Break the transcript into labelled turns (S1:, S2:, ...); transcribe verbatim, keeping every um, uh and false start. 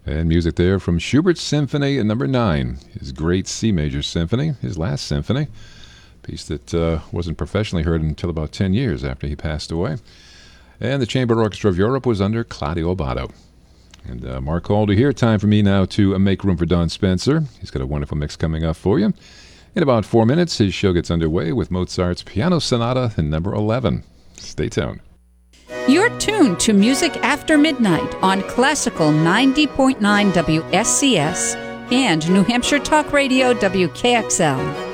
S1: And music there from Schubert's Symphony number nine, his great C major symphony, his last symphony, a piece that uh, wasn't professionally heard until about ten years after he passed away. And the Chamber Orchestra of Europe was under Claudio Abbado. And uh, Mark Calder here. Time for me now to uh, make room for Don Spencer. He's got a wonderful mix coming up for you. In about four minutes, his show gets underway with Mozart's Piano Sonata in number eleven. Stay tuned.
S2: You're tuned to Music After Midnight on Classical ninety point nine W S C S and New Hampshire Talk Radio W K X L.